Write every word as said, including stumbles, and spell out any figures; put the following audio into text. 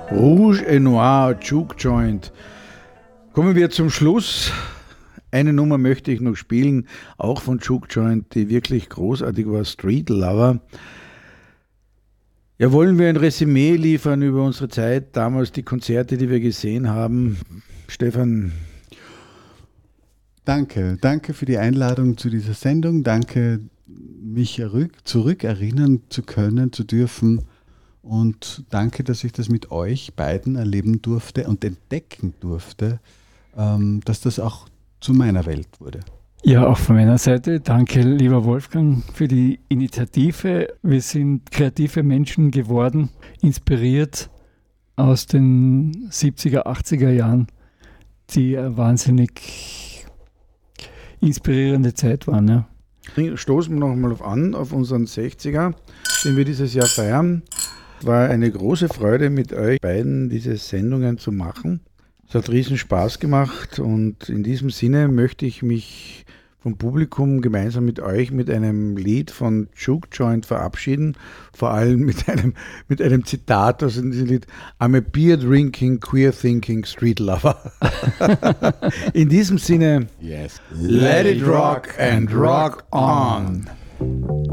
Rouge et Noir, Juke Joint. Kommen wir zum Schluss. Eine Nummer möchte ich noch spielen, auch von Juke Joint, die wirklich großartig war, Street Lover. Ja, wollen wir ein Resümee liefern über unsere Zeit, damals die Konzerte, die wir gesehen haben? Stefan? Danke, danke für die Einladung zu dieser Sendung. Danke, mich zurückerinnern zu können, zu dürfen. Und danke, dass ich das mit euch beiden erleben durfte und entdecken durfte, ähm, dass das auch zu meiner Welt wurde. Ja, auch von meiner Seite. Danke, lieber Wolfgang, für die Initiative. Wir sind kreative Menschen geworden, inspiriert aus den siebziger, achtziger Jahren, die eine wahnsinnig inspirierende Zeit waren. Ja. Stoßen wir noch mal an auf unseren sechziger, den wir dieses Jahr feiern. Es war eine große Freude, mit euch beiden diese Sendungen zu machen. Es hat riesen Spaß gemacht und in diesem Sinne möchte ich mich vom Publikum gemeinsam mit euch mit einem Lied von Juke Joint verabschieden, vor allem mit einem, mit einem Zitat aus diesem Lied: I'm a beer drinking, queer thinking street lover. In diesem Sinne, yes. Let it rock and rock on.